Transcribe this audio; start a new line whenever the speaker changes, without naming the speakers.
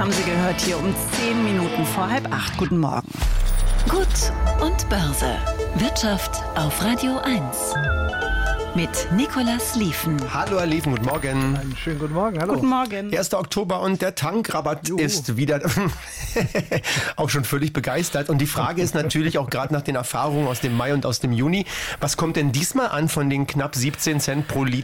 haben Sie gehört, hier um 10 Minuten vor 7:30. Guten Morgen.
Gut und Börse. Wirtschaft auf Radio 1. Mit Nicolas Lieven.
Hallo, Herr Lieven, guten Morgen.
Einen schönen guten Morgen, hallo.
Guten Morgen.
1. Oktober und der Tankrabatt ist wieder auch schon völlig begeistert. Und die Frage ist natürlich auch gerade nach den Erfahrungen aus dem Mai und aus dem Juni, was kommt denn diesmal an von den knapp 17 Cent pro